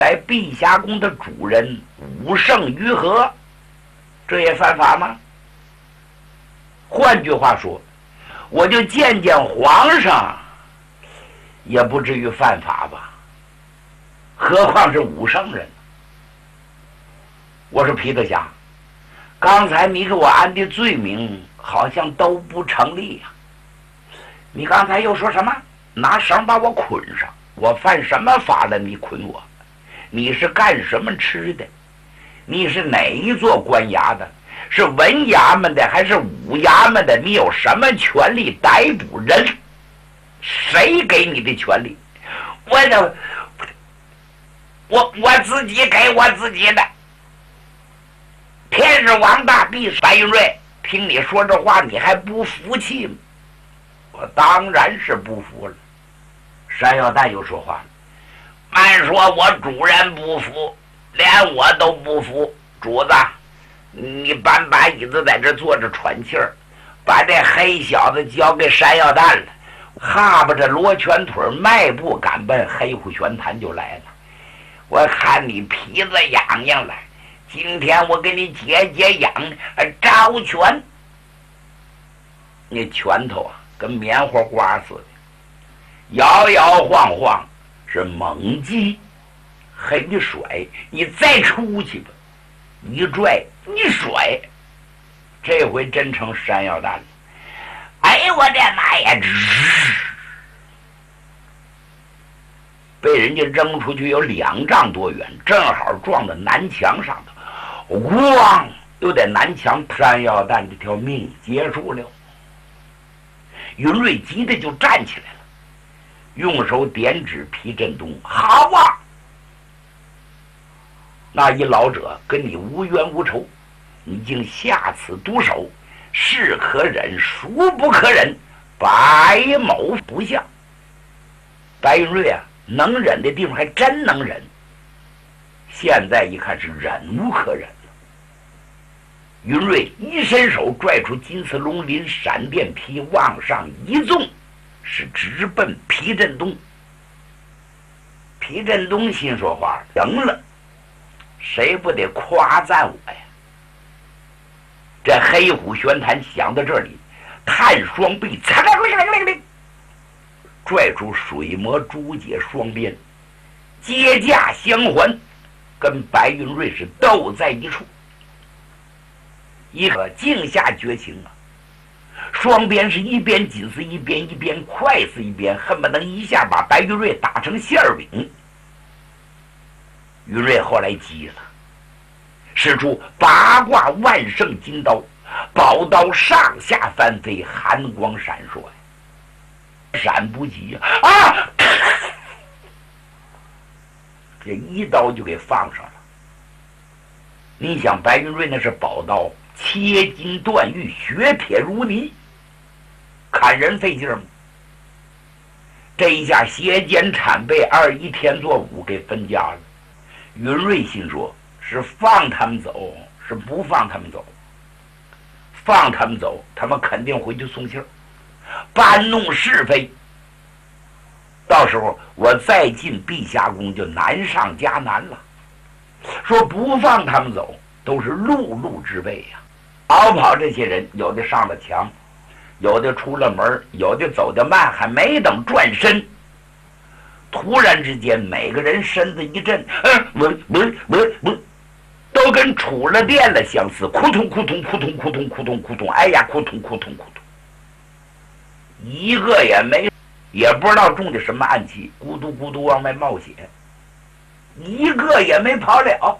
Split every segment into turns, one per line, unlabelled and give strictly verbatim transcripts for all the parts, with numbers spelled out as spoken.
在碧霞宫的主人武圣于和，这也犯法吗？换句话说，我就见见皇上，也不至于犯法吧？何况是武圣人。我说皮特侠，刚才你给我安的罪名好像都不成立呀、啊。你刚才又说什么？拿绳把我捆上，我犯什么法了？你捆我？你是干什么吃的？你是哪一座官衙的？是文衙门的还是武衙门的？你有什么权利逮捕人？谁给你的权利？我的，我我自己给我自己的。天是王大，地是白云瑞，听你说这话，你还不服气吗？我当然是不服了。山药蛋又说话了：“慢说，我主人不服，连我都不服。主子，你搬把椅子在这坐着喘气儿，把这黑小子交给山药蛋了。”哈巴着罗拳腿，迈步赶奔黑虎玄坛就来了。我看你皮子痒痒了，今天我给你解解痒，招拳。那拳头啊，跟棉花瓜似的，摇摇晃晃，是猛击。嘿，你甩，你再出去吧，你拽，你甩，这回真成山药蛋了。哎，我的妈呀！被人家扔出去有两丈多远，正好撞到南墙上头，咣！又在南墙，山药蛋这条命结束了。云瑞急的就站起来了，用手点指皮振东：“好啊！那一老者跟你无冤无仇，你竟下此毒手，是可忍，孰不可忍？白某不像。”白云瑞啊，能忍的地方还真能忍，现在一看是忍无可忍了。云瑞一伸手拽出金丝龙鳞闪电劈，往上一纵，是直奔皮振东。皮振东心说话，赢了，谁不得夸赞我呀？这黑虎玄坛想到这里，探双臂，擦啦啦啦啦，拽出水魔朱姐双鞭，接驾相还，跟白云瑞是斗在一处。一个镜下绝情啊！双鞭是一边紧似一边，一边快似一边，恨不能一下把白云瑞打成馅儿饼。云瑞后来急了，使出八卦万圣金刀，宝刀上下翻飞，寒光闪烁，闪不及啊！啊！这一刀就给放上了。你想，白云瑞那是宝刀，切金断玉，血铁如泥，砍人费劲吗？这一下斜肩铲背，二一天作五给分家了。云瑞心说：是放他们走，是不放他们走？放他们走，他们肯定回去送信儿，搬弄是非。到时候我再进碧霞宫就难上加难了。说不放他们走，都是碌碌之辈呀、啊。逃跑这些人，有的上了墙，有的出了门，有的走得慢，还没等转身，突然之间，每个人身子一震，嗯，我我我我，都跟触了电了相似，扑通扑通扑通扑通扑通扑通，哎呀，扑通扑通扑通，一个也没，也不知道中的什么暗器，咕嘟咕嘟往外冒血。一个也没跑了。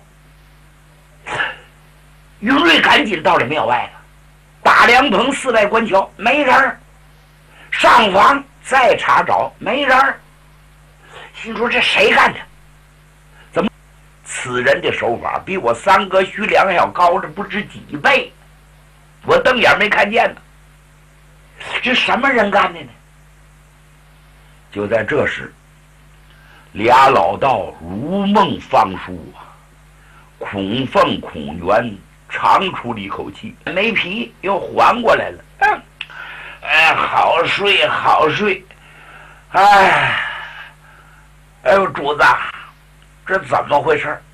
云瑞赶紧到了庙外了，大凉棚四外观瞧，没人儿；上房再查找，没人儿。心说这谁干的？怎么此人的手法比我三哥徐良还要高着不知几倍？我瞪眼没看见呢。这什么人干的呢？就在这时，俩老道如梦方舒啊，孔凤孔元长出了一口气，没皮又缓过来了。嗯，哎，好睡好睡。哎，哎呦，主子， 这怎么回事？